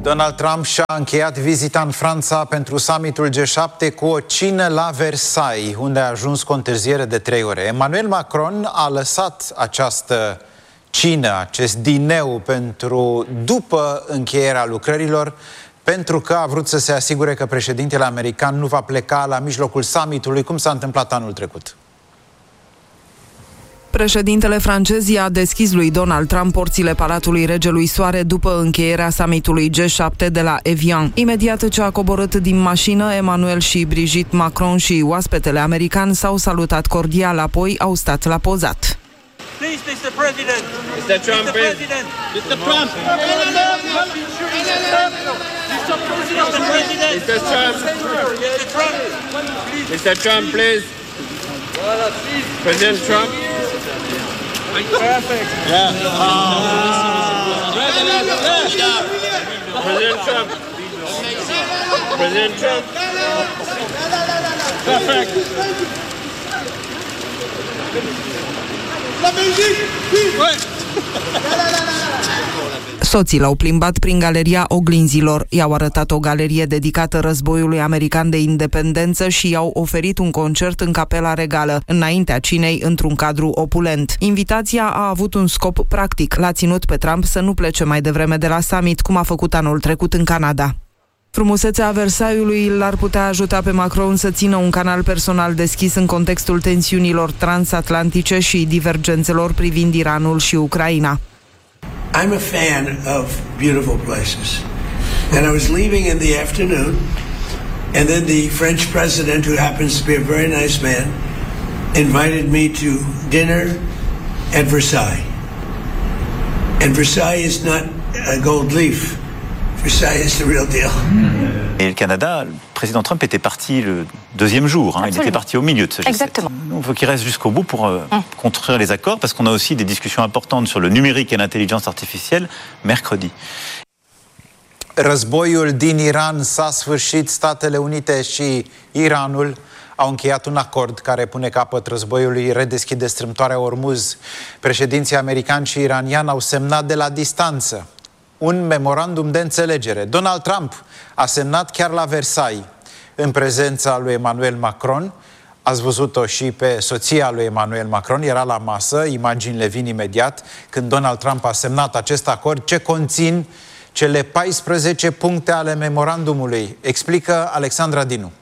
Donald Trump și-a încheiat vizita în Franța pentru summitul G7 cu o cină la Versailles, unde a ajuns cu o întârziere de 3 ore. Emmanuel Macron a lăsat această cină, acest dineu pentru după încheierea lucrărilor, pentru că a vrut să se asigure că președintele american nu va pleca la mijlocul summitului, cum s-a întâmplat anul trecut. Președintele francez i-a deschis lui Donald Trump porțile Palatului Regelui Soare după încheierea summitului G7 de la Evian. Imediat ce a coborât din mașină, Emmanuel și Brigitte Macron și oaspetele american s-au salutat cordial, apoi au stat la pozat. Please, Mr. President. Mr. Trump, Mr. President. Mr. Trump. Mr. Trump. Mr. Trump, please. President Trump. Perfect. Yeah. President Trump. President Trump. Perfect. Soții l-au plimbat prin galeria oglinzilor, i-au arătat o galerie dedicată războiului american de independență și i-au oferit un concert în Capela Regală, înaintea cinei, într-un cadru opulent. Invitația a avut un scop practic, l-a ținut pe Trump să nu plece mai devreme de la summit, cum a făcut anul trecut în Canada. Frumusețea Versaillesului l-ar putea ajuta pe Macron să țină un canal personal deschis în contextul tensiunilor transatlantice și divergențelor privind Iranul și Ucraina. I'm a fan of beautiful places. And I was leaving in the afternoon, and then the French president, who happens to be a very nice man, invited me to dinner at Versailles. And Versailles is not a gold leaf. Versailles is the real deal. Et le Canada, le président Trump était parti le deuxième jour. Il était parti au milieu de ce G7. Exactement. On veut qu'il reste jusqu'au bout pour construire les accords, parce qu'on a aussi des discussions importantes sur le numérique et l'intelligence artificielle mercredi. Războiul din Iran s-a sfârșit. Statele Unite și Iranul au încheiat un acord care pune capăt războiului, redeschide strâmtoarea Ormuz. Președinții american și iranian au semnat de la distanță un memorandum de înțelegere. Donald Trump a semnat chiar la Versailles, în prezența lui Emmanuel Macron. Ați văzut-o și pe soția lui Emmanuel Macron, era la masă, imaginile vin imediat, când Donald Trump a semnat acest acord. Ce conțin cele 14 puncte ale memorandumului? Explică Alexandra Dinu.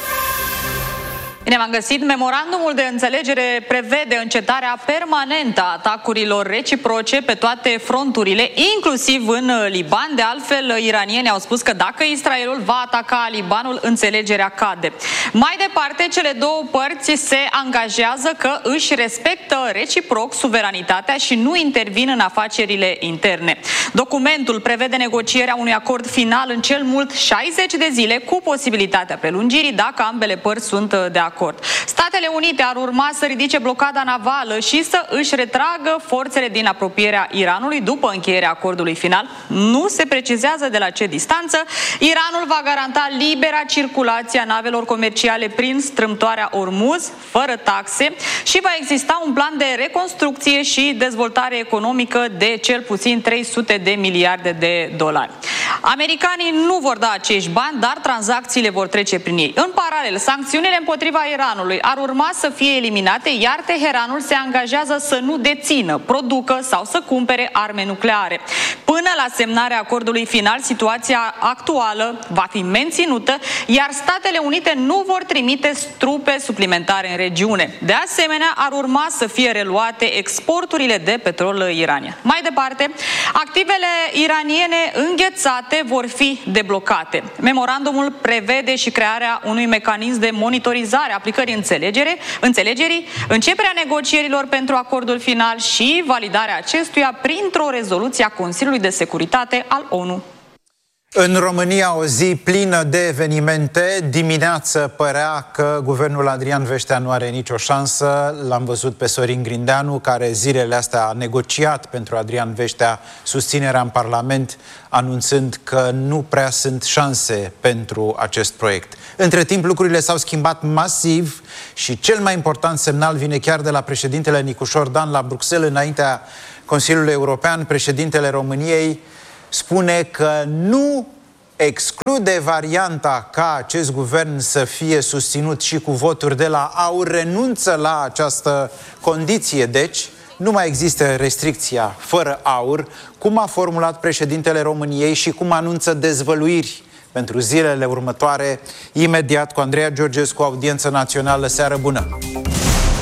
Bine v-am găsit. Memorandumul de înțelegere prevede încetarea permanentă a atacurilor reciproce pe toate fronturile, inclusiv în Liban. De altfel, iranienii au spus că dacă Israelul va ataca Libanul, înțelegerea cade. Mai departe, cele două părți se angajează că își respectă reciproc suveranitatea și nu intervin în afacerile interne. Documentul prevede negocierea unui acord final în cel mult 60 de zile, cu posibilitatea prelungirii dacă ambele părți sunt de acord. Statele Unite ar urma să ridice blocada navală și să își retragă forțele din apropierea Iranului după încheierea acordului final. Nu se precizează de la ce distanță. Iranul va garanta libera circulație a navelor comerciale prin strâmtoarea Ormuz, fără taxe, și va exista un plan de reconstrucție și dezvoltare economică de cel puțin 300 de miliarde de dolari. Americanii nu vor da acești bani, dar tranzacțiile vor trece prin ei. În paralel, sancțiunile împotriva Iranului ar urma să fie eliminate, iar Teheranul se angajează să nu dețină, producă sau să cumpere arme nucleare. Până la semnarea acordului final, situația actuală va fi menținută, iar Statele Unite nu vor trimite trupe suplimentare în regiune. De asemenea, ar urma să fie reluate exporturile de petrol iranian. Mai departe, activele iraniene înghețate vor fi deblocate. Memorandumul prevede și crearea unui mecanism de monitorizare a aplicării înțelegerii, începerea negocierilor pentru acordul final și validarea acestuia printr-o rezoluție a Consiliului de Securitate al ONU. În România, o zi plină de evenimente. Dimineață părea că guvernul Adrian Veștea nu are nicio șansă. L-am văzut pe Sorin Grindeanu, care zilele astea a negociat pentru Adrian Veștea susținerea în Parlament, anunțând că nu prea sunt șanse pentru acest proiect. Între timp, lucrurile s-au schimbat masiv și cel mai important semnal vine chiar de la președintele Nicușor Dan la Bruxelles, înaintea Consiliului European. Președintele României spune că nu exclude varianta ca acest guvern să fie susținut și cu voturi de la AUR, renunță la această condiție. Deci, nu mai există restricția fără AUR, cum a formulat președintele României și cum anunță dezvăluiri pentru zilele următoare, imediat cu Andreea Georgescu, Audiență Națională. Seară bună!